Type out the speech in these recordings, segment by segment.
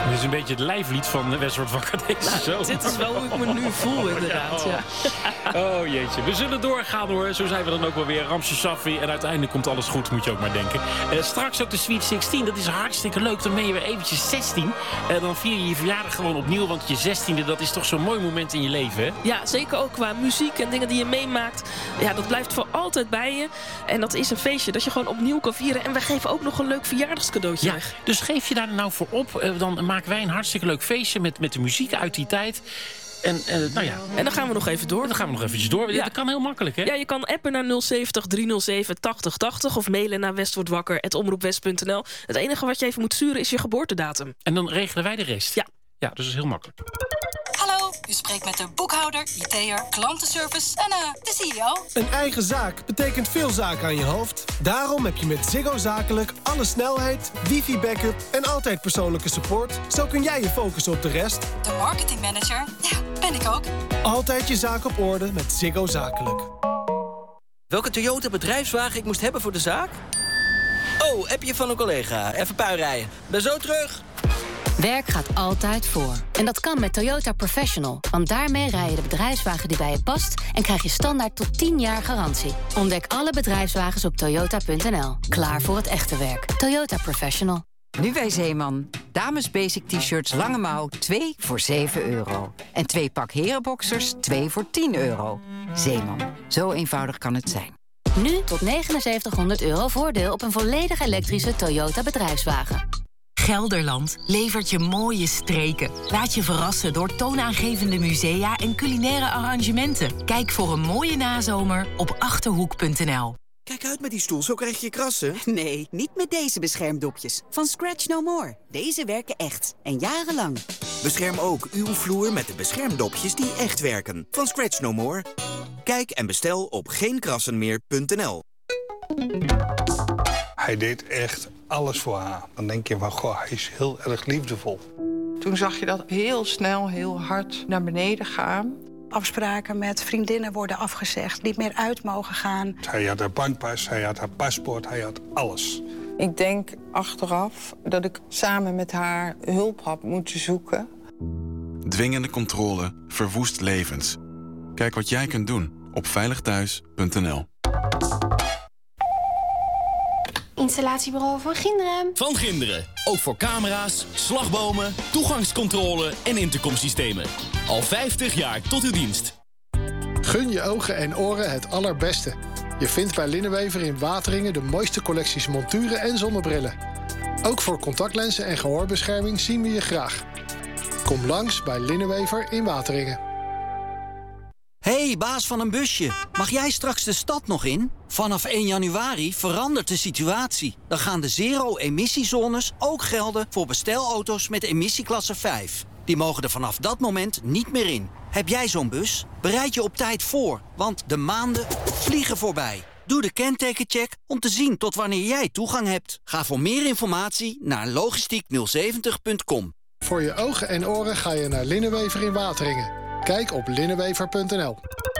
Dit is een beetje het lijflied van Westwoord Wakker deze zomer. Dit is wel hoe ik me nu voel, inderdaad. Ja. Oh jeetje, we zullen doorgaan hoor. Zo zijn we dan ook wel weer. Ramses Shaffi. En uiteindelijk komt alles goed, moet je ook maar denken. Straks ook de Sweet 16. Dat is hartstikke leuk. Dan ben je weer eventjes 16. Dan vier je je verjaardag gewoon opnieuw. Want je 16e, dat is toch zo'n mooi moment in je leven, hè? Ja, zeker ook qua muziek en dingen die je meemaakt. Ja, dat blijft voor altijd bij je. En dat is een feestje dat je gewoon opnieuw kan vieren. En we geven ook nog een leuk verjaardagscadeautje weg. Dus geef je daar nou voor op. Dan maken wij een hartstikke leuk feestje met de muziek uit die tijd. En dan gaan we nog even door. Dan gaan we nog eventjes door. Ja. Dat kan heel makkelijk, hè? Ja, je kan appen naar 070 307 8080 of mailen naar westwordwakker@omroepwest.nl. Het enige wat je even moet sturen is je geboortedatum. En dan regelen wij de rest. Ja. Ja, dus dat is heel makkelijk. Hallo, u spreekt met de boekhouder, IT'er, klantenservice en de CEO. Een eigen zaak betekent veel zaken aan je hoofd. Daarom heb je met Ziggo Zakelijk alle snelheid, wifi-backup en altijd persoonlijke support. Zo kun jij je focussen op de rest. De marketingmanager, ja, ben ik ook. Altijd je zaak op orde met Ziggo Zakelijk. Welke Toyota bedrijfswagen ik moest hebben voor de zaak? Oh, appje van een collega. Even puinrijden. Ben zo terug. Werk gaat altijd voor. En dat kan met Toyota Professional. Want daarmee rij je de bedrijfswagen die bij je past en krijg je standaard tot 10 jaar garantie. Ontdek alle bedrijfswagens op toyota.nl. Klaar voor het echte werk. Toyota Professional. Nu bij Zeeman. Dames basic t-shirts lange mouw 2 voor €7. En 2 pak herenboxers 2 voor €10. Zeeman. Zo eenvoudig kan het zijn. Nu tot €7900 voordeel op een volledig elektrische Toyota bedrijfswagen. Gelderland levert je mooie streken. Laat je verrassen door toonaangevende musea en culinaire arrangementen. Kijk voor een mooie nazomer op Achterhoek.nl. Kijk uit met die stoel, zo krijg je krassen. Nee, niet met deze beschermdopjes. Van Scratch No More. Deze werken echt. En jarenlang. Bescherm ook uw vloer met de beschermdopjes die echt werken. Van Scratch No More. Kijk en bestel op geenkrassenmeer.nl. Hij deed echt alles voor haar. Dan denk je van, goh, hij is heel erg liefdevol. Toen zag je dat heel snel, heel hard naar beneden gaan. Afspraken met vriendinnen worden afgezegd, niet meer uit mogen gaan. Hij had haar bankpas, hij had haar paspoort, hij had alles. Ik denk achteraf dat ik samen met haar hulp had moeten zoeken. Dwingende controle verwoest levens. Kijk wat jij kunt doen op veiligthuis.nl. Installatiebureau Van Ginderen. Van Ginderen. Ook voor camera's, slagbomen, toegangscontrole en intercomsystemen. Al 50 jaar tot uw dienst. Gun je ogen en oren het allerbeste. Je vindt bij Linnenwever in Wateringen de mooiste collecties monturen en zonnebrillen. Ook voor contactlenzen en gehoorbescherming zien we je graag. Kom langs bij Linnenwever in Wateringen. Hey, baas van een busje. Mag jij straks de stad nog in? Vanaf 1 januari verandert de situatie. Dan gaan de zero-emissiezones ook gelden voor bestelauto's met emissieklasse 5. Die mogen er vanaf dat moment niet meer in. Heb jij zo'n bus? Bereid je op tijd voor, want de maanden vliegen voorbij. Doe de kentekencheck om te zien tot wanneer jij toegang hebt. Ga voor meer informatie naar logistiek070.com. Voor je ogen en oren ga je naar Linnenwever in Wateringen. Kijk op linnenwever.nl.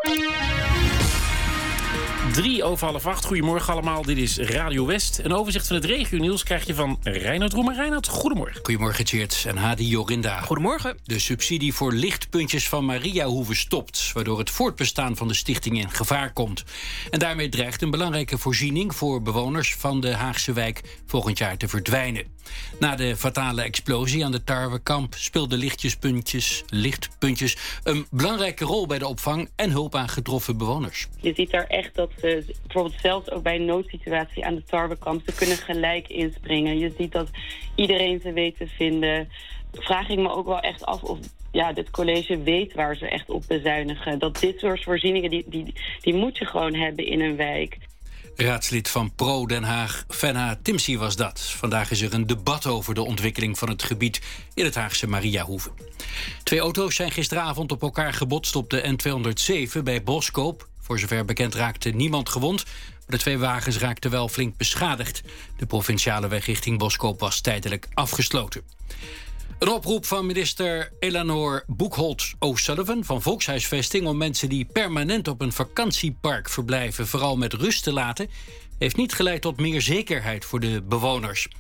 7:03. Goedemorgen allemaal, dit is Radio West. Een overzicht van het regionieuws krijg je van Reinoud Roemer. Reinoud, goedemorgen. Goedemorgen, Tjeerd en Hadi Jorinda. Goedemorgen. De subsidie voor lichtpuntjes van Mariahoeve stopt, waardoor het voortbestaan van de stichting in gevaar komt. En daarmee dreigt een belangrijke voorziening voor bewoners van de Haagse wijk volgend jaar te verdwijnen. Na de fatale explosie aan de Tarwekamp speelden lichtpuntjes een belangrijke rol bij de opvang en hulp aan getroffen bewoners. Je ziet daar echt dat bijvoorbeeld zelfs ook bij een noodsituatie aan de Tarwekamp, ze kunnen gelijk inspringen. Je ziet dat iedereen ze weet te vinden. Vraag ik me ook wel echt af of dit college weet waar ze echt op bezuinigen. Dat dit soort voorzieningen, die moet je gewoon hebben in een wijk. Raadslid van Pro Den Haag, Fenna Timsie was dat. Vandaag is er een debat over de ontwikkeling van het gebied in het Haagse Mariahoeve. 2 auto's zijn gisteravond op elkaar gebotst op de N207 bij Boskoop. Voor zover bekend raakte niemand gewond, maar de 2 wagens raakten wel flink beschadigd. De provinciale weg richting Boskoop was tijdelijk afgesloten. Een oproep van minister Eleanor Boekholt O'Sullivan van Volkshuisvesting om mensen die permanent op een vakantiepark verblijven vooral met rust te laten, heeft niet geleid tot meer zekerheid voor de bewoners.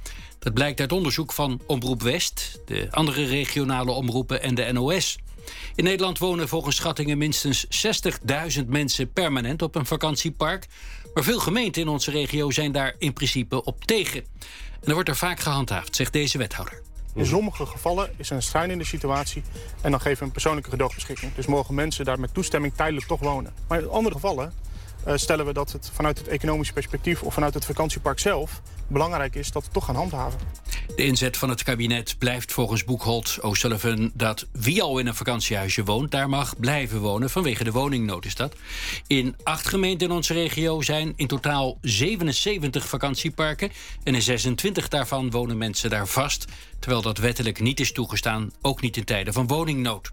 Dat blijkt uit onderzoek van Omroep West, de andere regionale omroepen en de NOS. In Nederland wonen volgens schattingen minstens 60.000 mensen permanent op een vakantiepark. Maar veel gemeenten in onze regio zijn daar in principe op tegen. En er wordt er vaak gehandhaafd, zegt deze wethouder. In sommige gevallen is er een schrijnende situatie en dan geven we een persoonlijke gedoogbeschikking. Dus mogen mensen daar met toestemming tijdelijk toch wonen. Maar in andere gevallen stellen we dat het vanuit het economisch perspectief of vanuit het vakantiepark zelf belangrijk is dat we toch gaan handhaven. De inzet van het kabinet blijft volgens Boekholt O'Sullivan dat wie al in een vakantiehuisje woont, daar mag blijven wonen vanwege de woningnood is dat. In 8 gemeenten in onze regio zijn in totaal 77 vakantieparken en in 26 daarvan wonen mensen daar vast, terwijl dat wettelijk niet is toegestaan, ook niet in tijden van woningnood.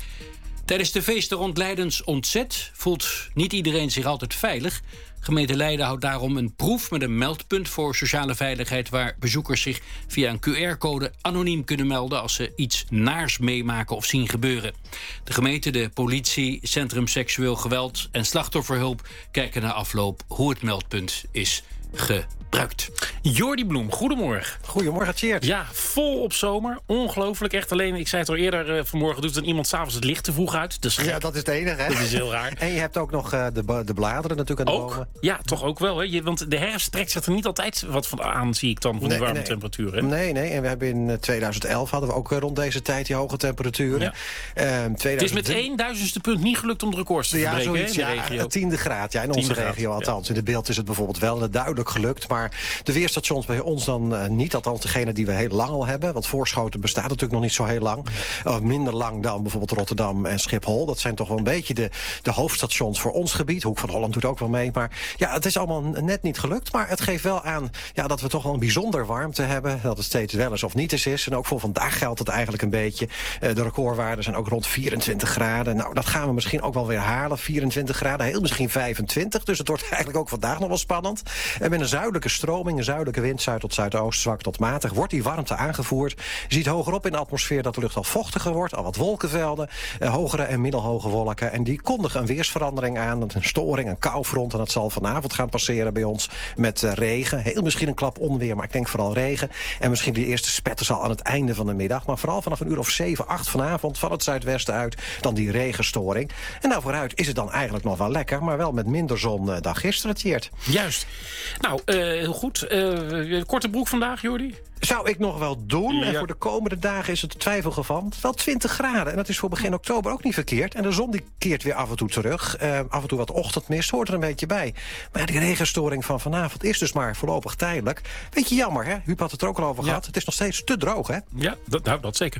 Tijdens de feesten rond Leidens ontzet voelt niet iedereen zich altijd veilig. Gemeente Leiden houdt daarom een proef met een meldpunt voor sociale veiligheid, waar bezoekers zich via een QR-code anoniem kunnen melden als ze iets naars meemaken of zien gebeuren. De gemeente, de politie, Centrum Seksueel Geweld en Slachtofferhulp kijken na afloop hoe het meldpunt is gebruikt. Jordi Bloem, goedemorgen. Goedemorgen, Tjeerd. Ja, vol op zomer. Ongelooflijk. Echt alleen, ik zei het al eerder vanmorgen, doet dan iemand s'avonds het licht te vroeg uit. Dus ja, dat is het enige, hè? Dat is heel raar. En je hebt ook nog de bladeren natuurlijk aan de bomen. Ja, toch ook wel. Hè? Want de herfst trekt zich er niet altijd wat van aan, zie ik dan, van die warme temperaturen. Nee. En we hebben in 2011 hadden we ook rond deze tijd die hoge temperaturen. Ja. Het is met 1/1000ste punt niet gelukt om de records te verbreken, zoiets, in de regio. 10e graad, in onze regio althans. In de beeld is het bijvoorbeeld wel duidelijk gelukt. Maar de weerstations bij ons dan niet. Althans degene die we heel lang al hebben. Want Voorschoten bestaat natuurlijk nog niet zo heel lang. Minder lang dan bijvoorbeeld Rotterdam en Schiphol. Dat zijn toch wel een beetje de hoofdstations voor ons gebied. Hoek van Holland doet ook wel mee. Maar ja, het is allemaal net niet gelukt. Maar het geeft wel aan dat we toch wel een bijzonder warmte hebben. Dat het steeds wel eens of niet eens is. En ook voor vandaag geldt het eigenlijk een beetje. De recordwaarden zijn ook rond 24 graden. Nou, dat gaan we misschien ook wel weer halen. 24 graden, heel misschien 25. Dus het wordt eigenlijk ook vandaag nog wel spannend. En met een zuidelijke stroming, een zuidelijke wind, zuid tot zuidoost, zwak tot matig, wordt die warmte aangevoerd. Je ziet hogerop in de atmosfeer dat de lucht al vochtiger wordt, al wat wolkenvelden, hogere en middelhoge wolken. En die kondigen een weersverandering aan, een storing, een koufront. En dat zal vanavond gaan passeren bij ons met regen. Heel misschien een klap onweer, maar ik denk vooral regen. En misschien die eerste spetters al aan het einde van de middag. Maar vooral vanaf een uur of 7, 8 vanavond van het zuidwesten uit dan die regenstoring. En nou vooruit is het dan eigenlijk nog wel lekker, maar wel met minder zon dan gisteren, Tjeerd. Juist. Nou, heel goed. Korte broek vandaag, Jordi? Zou ik nog wel doen. Ja. En voor de komende dagen is het twijfelgeval. Wel 20 graden. En dat is voor begin oktober ook niet verkeerd. En de zon die keert weer af en toe terug. Af en toe wat ochtendmist hoort er een beetje bij. Maar die regenstoring van vanavond is dus maar voorlopig tijdelijk. Beetje jammer, hè? Huub had het er ook al over gehad. Het is nog steeds te droog, hè? Ja, dat zeker.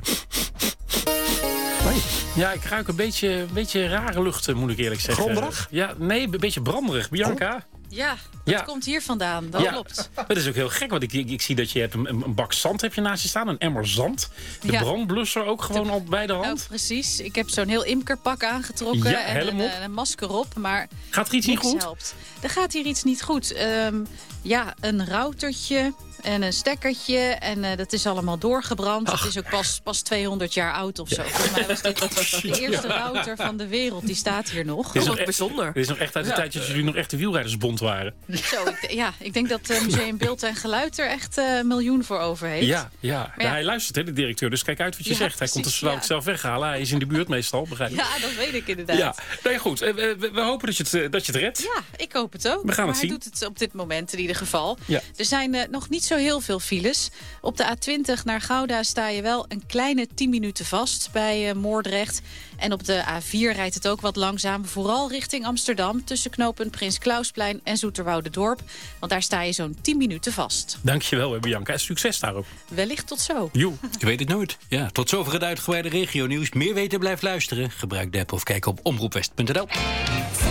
Ja, ik ruik een beetje rare lucht, moet ik eerlijk zeggen. Gronderig? Ja, nee, een beetje branderig. Bianca? Oh. Ja, dat komt hier vandaan. Dat klopt. Dat is ook heel gek, want ik zie dat je hebt een bak zand heb je naast je staan. Een emmer zand. De brandblusser ook gewoon al bij de hand. Nou, precies. Ik heb zo'n heel imkerpak aangetrokken en een masker op. Maar gaat er iets niet goed? Helpt. Er gaat hier iets niet goed. Een routertje en een stekkertje. En dat is allemaal doorgebrand. Het is ook pas 200 jaar oud of zo. Volgens mij was dit de eerste router van de wereld. Die staat hier nog. Dat is nog bijzonder. Dit is nog echt uit de tijd dat jullie nog echt de wielrijdersbond waren. Zo, ik denk dat Museum Beeld en Geluid er echt $1 miljoen voor over heeft. Ja. Hij luistert, hè, de directeur. Dus kijk uit wat je zegt. Hij komt het zo zelf weghalen. Hij is in de buurt meestal, begrijp ik. Ja, dat weet ik inderdaad. Ja, nee, goed. We hopen dat je het redt. Ja, ik hoop het ook. We gaan het zien. Hij doet het op dit moment in ieder geval. Ja. Er zijn nog niet zo heel veel files. Op de A20 naar Gouda sta je wel een kleine 10 minuten vast bij Moordrecht. En op de A4 rijdt het ook wat langzaam. Vooral richting Amsterdam tussen knooppunt Prins Klausplein en Zoeterwoude-dorp. Want daar sta je zo'n 10 minuten vast. Dankjewel, Bianca. Succes daarop. Wellicht tot zo. Jo, je weet het nooit. Ja, tot zover het uitgebreide regionieuws. Meer weten, blijf luisteren. Gebruik de app of kijk op omroepwest.nl.